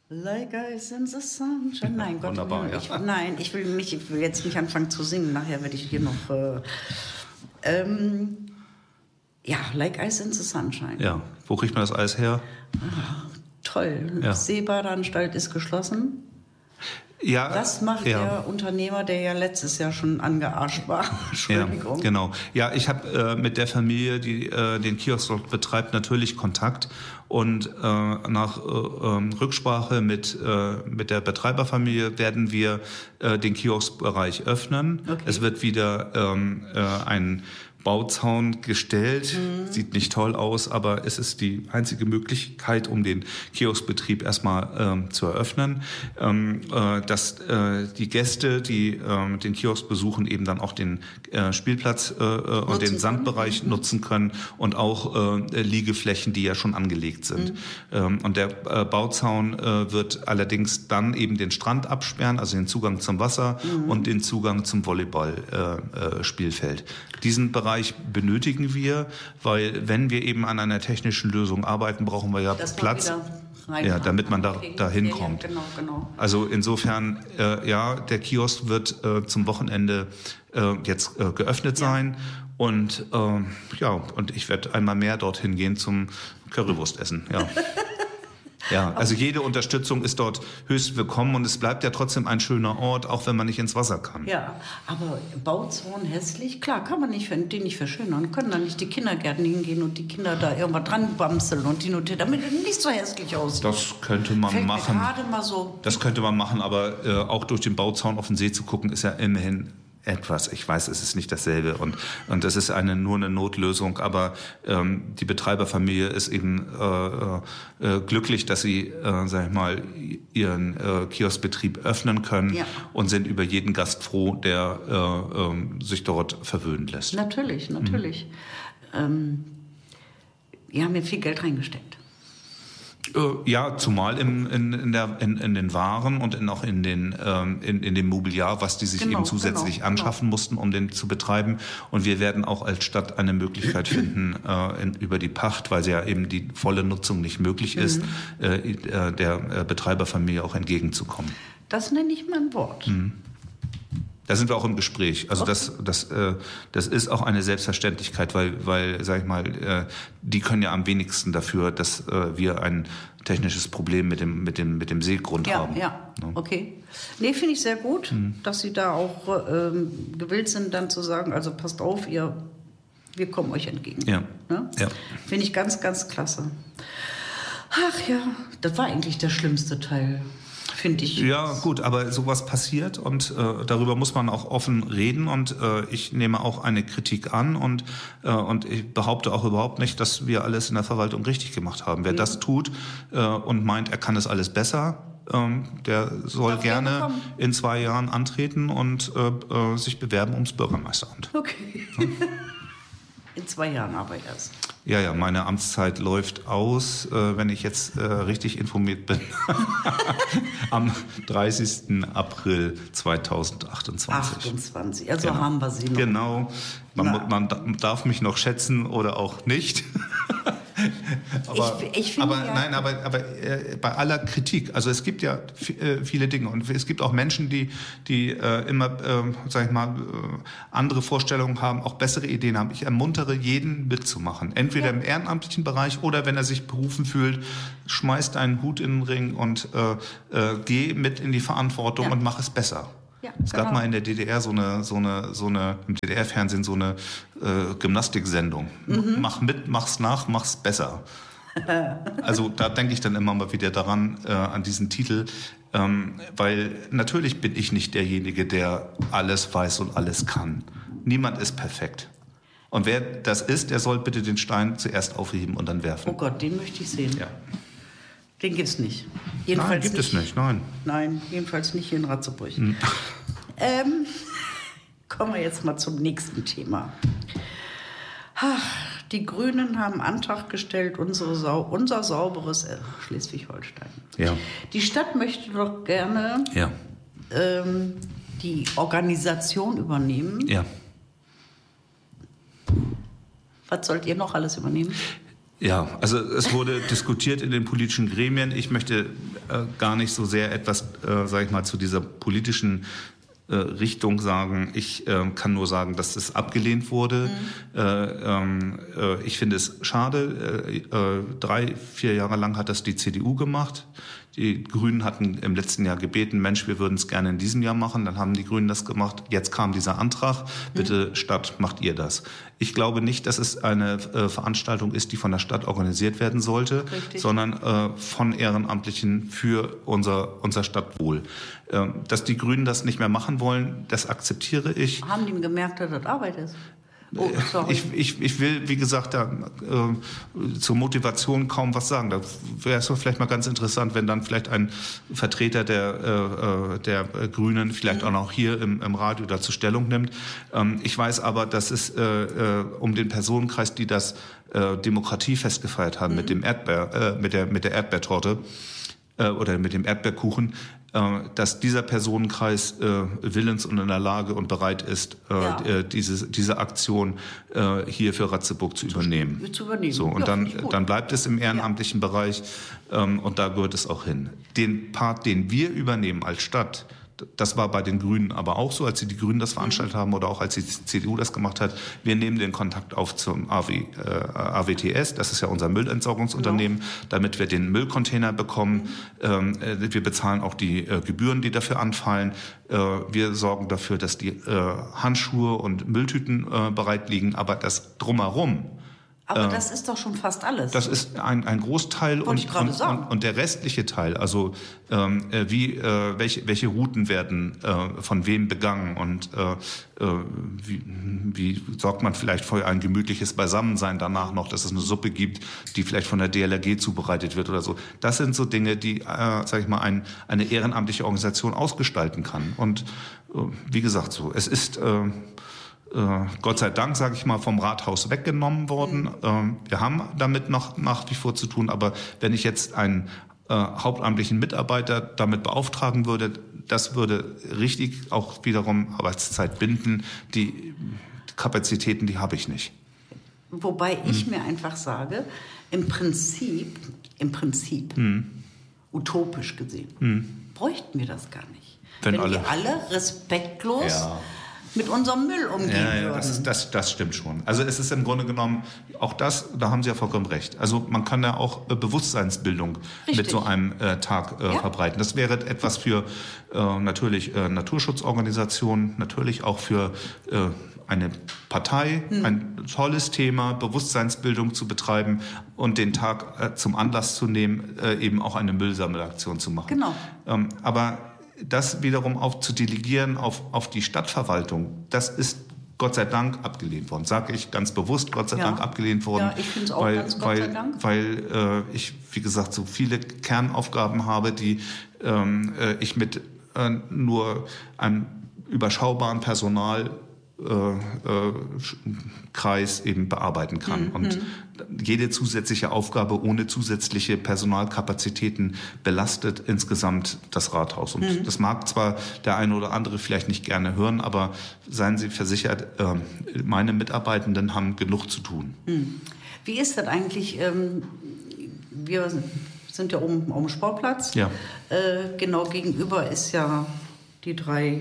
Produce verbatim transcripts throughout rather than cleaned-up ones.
Like ice in the sunshine. Nein, Gott, Wunderbar, ich, ja. nein, ich will, mich, ich will jetzt nicht anfangen zu singen. Nachher werde ich hier noch... Äh, ähm, ja, Like ice in the sunshine. Ja, wo kriegt man das Eis her? Ah, toll. Ja. Seebadeanstalt ist geschlossen. Ja, Was macht ja. der Unternehmer, der ja letztes Jahr schon angearscht war? Entschuldigung. Ja, genau. Ja, ich habe äh, mit der Familie, die äh, den Kiosk dort betreibt, natürlich Kontakt. Und äh, nach äh, ähm, Rücksprache mit, äh, mit der Betreiberfamilie werden wir äh, den Kioskbereich öffnen. Okay. Es wird wieder ähm, äh, ein Bauzaun gestellt. Mhm. Sieht nicht toll aus, aber es ist die einzige Möglichkeit, um den Kioskbetrieb erstmal ähm, zu eröffnen, ähm, äh, dass äh, die Gäste, die äh, den Kiosk besuchen, eben dann auch den äh, Spielplatz äh, und den Sandbereich mhm. nutzen können und auch äh, Liegeflächen, die ja schon angelegt sind. Mhm. Ähm, und der äh, Bauzaun äh, wird allerdings dann eben den Strand absperren, also den Zugang zum Wasser mhm. und den Zugang zum Volleyballspielfeld. Äh, äh, Diesen Bereich benötigen wir, weil wenn wir eben an einer technischen Lösung arbeiten, brauchen wir ja das Platz, ja, damit man da okay. dahin ja, kommt. Ja, genau, genau. Also insofern, äh, ja, der Kiosk wird äh, zum Wochenende äh, jetzt äh, geöffnet ja. sein und äh, ja, und ich werde einmal mehr dorthin gehen zum Currywurst essen. Ja. Ja, also jede Unterstützung ist dort höchst willkommen und es bleibt ja trotzdem ein schöner Ort, auch wenn man nicht ins Wasser kann. Ja, aber Bauzaun hässlich, klar, kann man nicht, den nicht verschönern. Können da nicht die Kindergärten hingehen und die Kinder da irgendwas dran bamseln und die Notieren, damit es nicht so hässlich aussieht. Das könnte man Fällt machen. Mir gerade mal so. Das könnte man machen, aber äh, auch durch den Bauzaun auf den See zu gucken, ist ja immerhin etwas. Ich weiß, es ist nicht dasselbe und und es ist eine nur eine Notlösung, aber ähm, die Betreiberfamilie ist eben äh, äh, glücklich, dass sie, äh, sag ich mal, ihren äh, Kioskbetrieb öffnen können ja. und sind über jeden Gast froh, der äh, äh, sich dort verwöhnen lässt. Natürlich, natürlich. Mhm. Ähm, wir haben ja viel Geld reingesteckt. Ja, zumal in, in, in, der, in, in den Waren und in, auch in, den, ähm, in, in dem Mobiliar, was die sich genau, eben zusätzlich genau, anschaffen genau. mussten, um den zu betreiben. Und wir werden auch als Stadt eine Möglichkeit finden, äh, in, über die Pacht, weil ja eben die volle Nutzung nicht möglich ist, mhm. äh, der Betreiberfamilie auch entgegenzukommen. Das nenne ich mal ein Wort. Mhm. Da sind wir auch im Gespräch. Also okay. das, das, äh, das ist auch eine Selbstverständlichkeit, weil, weil, sag ich mal, äh, die können ja am wenigsten dafür, dass äh, wir ein technisches Problem mit dem, mit dem, mit dem Seegrund ja, haben. Ja, ja, okay. Nee, finde ich sehr gut, mhm. dass Sie da auch ähm, gewillt sind, dann zu sagen, also passt auf, ihr, wir kommen euch entgegen. Ja. Ne? Ja. Finde ich ganz, ganz klasse. Ach ja, das war eigentlich der schlimmste Teil. Finde ich. Ja, gut, aber sowas passiert und äh, darüber muss man auch offen reden und äh, ich nehme auch eine Kritik an und, äh, und ich behaupte auch überhaupt nicht, dass wir alles in der Verwaltung richtig gemacht haben. Wer ja. das tut äh, und meint, er kann es alles besser, ähm, der soll Darf gerne in zwei Jahren antreten und äh, äh, sich bewerben ums Bürgermeisteramt. Okay. Ja. In zwei Jahren aber erst. Ja, ja, meine Amtszeit läuft aus, äh, wenn ich jetzt äh, richtig informiert bin, am dreißigsten April zweitausendachtundzwanzig. achtundzwanzig, also genau. haben wir sie noch. Genau, man, man darf mich noch schätzen oder auch nicht. aber ich, ich finde aber ja, nein, aber, aber äh, bei aller Kritik, also es gibt ja f- äh, viele Dinge und es gibt auch Menschen, die, die äh, immer, äh, sag ich mal, äh, andere Vorstellungen haben, auch bessere Ideen haben. Ich ermuntere jeden mitzumachen, entweder ja. im ehrenamtlichen Bereich oder wenn er sich berufen fühlt, schmeißt einen Hut in den Ring und äh, äh, geh mit in die Verantwortung ja. und mach es besser. Ja, es genau. gab mal in der D D R so eine, so eine, so eine, im D D R-Fernsehen so eine äh, Gymnastiksendung. Mhm. Mach mit, mach's nach, mach's besser. Also da denke ich dann immer mal wieder daran, äh, an diesen Titel, ähm, weil natürlich bin ich nicht derjenige, der alles weiß und alles kann. Niemand ist perfekt. Und wer das ist, der soll bitte den Stein zuerst aufheben und dann werfen. Oh Gott, den möchte ich sehen. Ja. Den gibt's nicht. Jedenfalls nein, gibt nicht, es nicht, nein. Nein, jedenfalls nicht hier in Ratzeburg. Hm. Ähm, kommen wir jetzt mal zum nächsten Thema. Ach, die Grünen haben Antrag gestellt, unsere Sau, unser sauberes äh, Schleswig-Holstein. Ja. Die Stadt möchte doch gerne ja. ähm, die Organisation übernehmen. Ja. Was sollt ihr noch alles übernehmen? Ja, also es wurde diskutiert in den politischen Gremien. Ich möchte äh, gar nicht so sehr etwas, äh, sage ich mal, zu dieser politischen äh, Richtung sagen. Ich äh, kann nur sagen, dass es abgelehnt wurde. Mhm. Äh, ähm, äh, ich finde es schade. Äh, äh, drei, vier Jahre lang hat das die C D U gemacht. Die Grünen hatten im letzten Jahr gebeten, Mensch, wir würden es gerne in diesem Jahr machen. Dann haben die Grünen das gemacht. Jetzt kam dieser Antrag. Bitte, Stadt, macht ihr das. Ich glaube nicht, dass es eine äh, Veranstaltung ist, die von der Stadt organisiert werden sollte, Richtig. sondern äh, von Ehrenamtlichen für unser, unser Stadtwohl. Äh, dass die Grünen das nicht mehr machen wollen, das akzeptiere ich. Haben die gemerkt, dass das Arbeit ist? Oh, sorry. Ich, ich, ich will, wie gesagt, da, äh, zur Motivation kaum was sagen. Da wäre es vielleicht mal ganz interessant, wenn dann vielleicht ein Vertreter der, äh, der Grünen vielleicht mhm. auch noch hier im, im Radio dazu Stellung nimmt. Ähm, ich weiß aber, dass es äh, äh, um den Personenkreis, die das äh, Demokratie festgefeiert haben mhm. mit dem Erdbeer, äh, mit der, mit der Erdbeertorte äh, oder mit dem Erdbeerkuchen, dass dieser Personenkreis äh, willens und in der Lage und bereit ist, äh, ja. äh, diese, diese Aktion äh, hier für Ratzeburg zu übernehmen. Zu übernehmen. So, und ja, dann, dann bleibt es im ehrenamtlichen ja. Bereich ähm, und da gehört es auch hin. Den Part, den wir übernehmen als Stadt, das war bei den Grünen aber auch so, als sie die Grünen das veranstaltet mhm. haben oder auch als die C D U das gemacht hat. Wir nehmen den Kontakt auf zum A W, äh, A W T S, das ist ja unser Müllentsorgungsunternehmen, genau. damit wir den Müllcontainer bekommen. Mhm. Ähm, äh, wir bezahlen auch die äh, Gebühren, die dafür anfallen. Äh, wir sorgen dafür, dass die äh, Handschuhe und Mülltüten äh, bereit liegen, aber das Drumherum, aber das ist doch schon fast alles. Das ist ein, ein Großteil und, ich und, und, und der restliche Teil, also ähm, wie, äh, welche, welche Routen werden äh, von wem begangen und äh, äh, wie, wie sorgt man vielleicht für ein gemütliches Beisammensein danach noch, dass es eine Suppe gibt, die vielleicht von der D L R G zubereitet wird oder so. Das sind so Dinge, die, äh, sag ich mal, ein, eine ehrenamtliche Organisation ausgestalten kann. Und äh, wie gesagt, so, es ist... Äh, Gott sei Dank, sage ich mal, vom Rathaus weggenommen worden. Mhm. Wir haben damit noch nach wie vor zu tun, aber wenn ich jetzt einen äh, hauptamtlichen Mitarbeiter damit beauftragen würde, das würde richtig auch wiederum Arbeitszeit binden. Die Kapazitäten, die habe ich nicht. Wobei ich mhm. mir einfach sage, im Prinzip, im Prinzip, mhm. utopisch gesehen, mhm. bräuchten wir das gar nicht. Wenn, wenn alle, wir alle respektlos... Ja. mit unserem Müll umgehen ja, ja, würden. Das, das, das stimmt schon. Also es ist im Grunde genommen, auch das, da haben Sie ja vollkommen recht. Also man kann ja auch äh, Bewusstseinsbildung Richtig. mit so einem äh, Tag äh, ja. verbreiten. Das wäre etwas für äh, natürlich äh, Naturschutzorganisationen, natürlich auch für äh, eine Partei, hm. ein tolles Thema, Bewusstseinsbildung zu betreiben und den Tag äh, zum Anlass zu nehmen, äh, eben auch eine Müllsammelaktion zu machen. Genau. Ähm, aber das wiederum auch zu delegieren auf, auf die Stadtverwaltung, das ist Gott sei Dank abgelehnt worden. Sage ich ganz bewusst, Gott sei ja. Dank abgelehnt worden. Ja, ich finde es auch weil, ganz Gott weil, sei Dank. Weil äh, ich, wie gesagt, so viele Kernaufgaben habe, die ähm, äh, ich mit äh, nur einem überschaubaren Personal Äh, äh, Kreis eben bearbeiten kann. Mhm. Und jede zusätzliche Aufgabe ohne zusätzliche Personalkapazitäten belastet insgesamt das Rathaus. Und mhm. das mag zwar der eine oder andere vielleicht nicht gerne hören, aber seien Sie versichert, äh, meine Mitarbeitenden haben genug zu tun. Mhm. Wie ist das eigentlich? Ähm, wir sind ja oben am Sportplatz. Ja. Äh, genau gegenüber ist ja die drei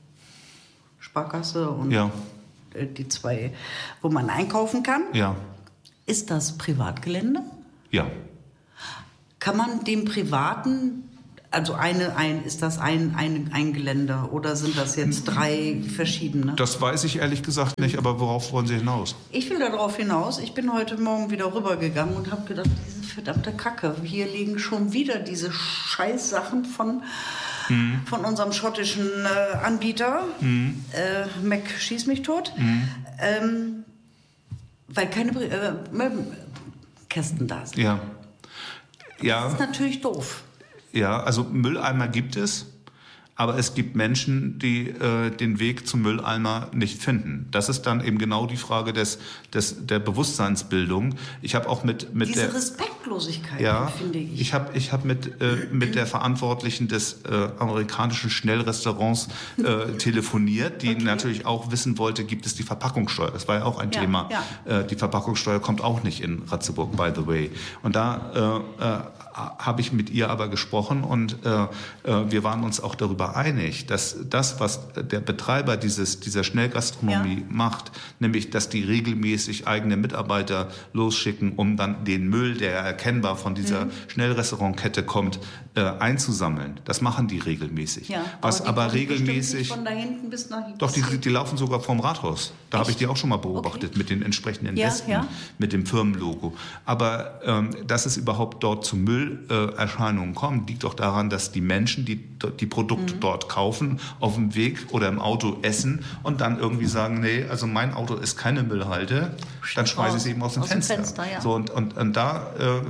Sparkasse und ja. die zwei, wo man einkaufen kann. Ja. Ist das Privatgelände? Ja. Kann man dem Privaten, also eine, ein, ist das ein, ein, ein Gelände oder sind das jetzt drei verschiedene? Das weiß ich ehrlich gesagt nicht, aber worauf wollen Sie hinaus? Ich will darauf hinaus. Ich bin heute Morgen wieder rübergegangen und habe gedacht, diese verdammte Kacke, hier liegen schon wieder diese Scheißsachen von... Mhm. von unserem schottischen äh, Anbieter, mhm. äh, Mac schieß mich tot, mhm. ähm, weil keine äh, Müllkästen da sind. Ja. Ja. Das ist natürlich doof. Ja, also Mülleimer gibt es, Aber es gibt Menschen, die äh, den Weg zum Mülleimer nicht finden. Das ist dann eben genau die Frage des, des, der Bewusstseinsbildung. Ich habe auch mit, mit Diese der... Respektlosigkeit, ja, finde ich. Ich habe ich hab mit, äh, mit der Verantwortlichen des äh, amerikanischen Schnellrestaurants äh, telefoniert, die okay. natürlich auch wissen wollte, gibt es die Verpackungssteuer? Das war ja auch ein ja, Thema. Ja. Äh, die Verpackungssteuer kommt auch nicht in Ratzeburg, by the way. Und da äh, äh, habe ich mit ihr aber gesprochen und äh, äh, wir waren uns auch darüber einig, dass das, was der Betreiber dieses, dieser Schnellgastronomie ja. macht, nämlich, dass die regelmäßig eigene Mitarbeiter losschicken, um dann den Müll, der erkennbar von dieser mhm. Schnellrestaurantkette kommt, äh, einzusammeln. Das machen die regelmäßig. Ja, was aber, aber regelmäßig... Von da hinten bis nach doch, die, die laufen sogar vom Rathaus. Da habe ich die auch schon mal beobachtet okay. mit den entsprechenden ja, Westen, ja. mit dem Firmenlogo. Aber ähm, dass es überhaupt dort zu Müllerscheinungen kommt, liegt doch daran, dass die Menschen, die die Produkte mhm. dort kaufen, auf dem Weg oder im Auto essen und dann irgendwie sagen, nee, also mein Auto ist keine Müllhalde, dann schmeiße ich es eben aus dem aus Fenster. Dem Fenster ja. So, und, und, und da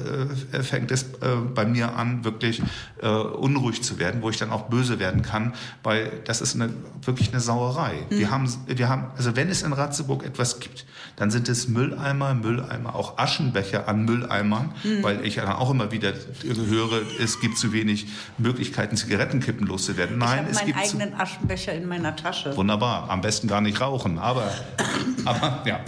äh, fängt es äh, bei mir an, wirklich äh, unruhig zu werden, wo ich dann auch böse werden kann, weil das ist eine, wirklich eine Sauerei. Mhm. Wir haben, wir haben, also wenn es in Ratzeburg etwas gibt, dann sind es Mülleimer, Mülleimer, auch Aschenbecher an Mülleimern, mhm. weil ich dann auch immer wieder höre, es gibt zu wenig Möglichkeiten, Zigarettenkippen loszuwerden. Nein, ich es gibt meinen eigenen zu Aschenbecher in meiner Tasche. Wunderbar, am besten gar nicht rauchen, aber, aber, ja.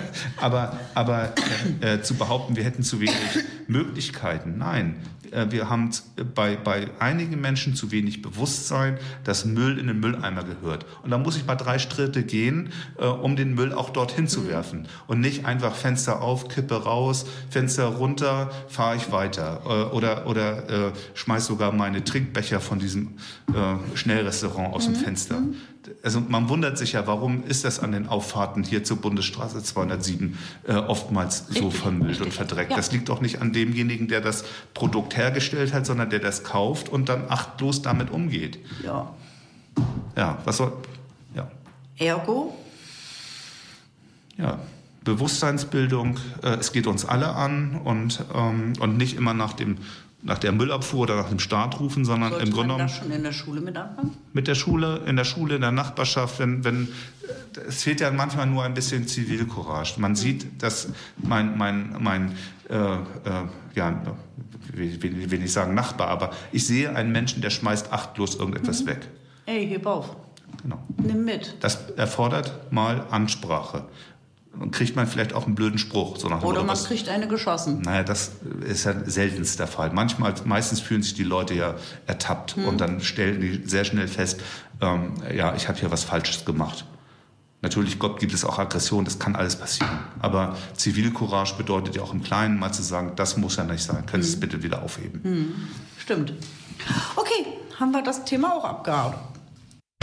aber, aber äh, zu behaupten, wir hätten zu wenig Möglichkeiten, nein. Wir haben bei, bei einigen Menschen zu wenig Bewusstsein, dass Müll in den Mülleimer gehört. Und da muss ich mal drei Schritte gehen, äh, um den Müll auch dorthin zu mhm. werfen. Und nicht einfach Fenster auf, Kippe raus, Fenster runter, fahre ich weiter. Äh, oder oder äh, schmeiß sogar meine Trinkbecher von diesem äh, Schnellrestaurant aus mhm. dem Fenster. Also man wundert sich ja, warum ist das an den Auffahrten hier zur Bundesstraße zweihundertsieben äh, oftmals so Richtig. vermüllt Richtig. und verdreckt. Ja. Das liegt doch nicht an demjenigen, der das Produkt hergestellt hat, sondern der das kauft und dann achtlos damit umgeht. Ja. Ja, was soll... Ja. Ergo? Ja, Bewusstseinsbildung, äh, es geht uns alle an und, ähm, und nicht immer nach dem... nach der Müllabfuhr oder nach dem Staat rufen, sondern Sollte im Grunde genommen... Sollte man das schon in der Schule mit anfangen? Mit der Schule, in der Schule, in der Nachbarschaft, wenn, wenn, es fehlt ja manchmal nur ein bisschen Zivilcourage. Man mhm. sieht, dass mein, mein, mein äh, äh, ja, will, will nicht sagen Nachbar, aber ich sehe einen Menschen, der schmeißt achtlos irgendetwas mhm. weg. Ey, heb auf. Genau. Nimm mit. Das erfordert mal Ansprache. Und kriegt man vielleicht auch einen blöden Spruch. So nach oder man was. kriegt eine geschossen. Naja, das ist ja seltenst der Fall. Manchmal, meistens fühlen sich die Leute ja ertappt hm. und dann stellen die sehr schnell fest, ähm, ja, ich habe hier was Falsches gemacht. Natürlich, Gott gibt es auch Aggression, das kann alles passieren. Aber Zivilcourage bedeutet ja auch im Kleinen mal zu sagen, das muss ja nicht sein, können Sie hm. es bitte wieder aufheben. Hm. Stimmt. Okay, haben wir das Thema auch abgehakt.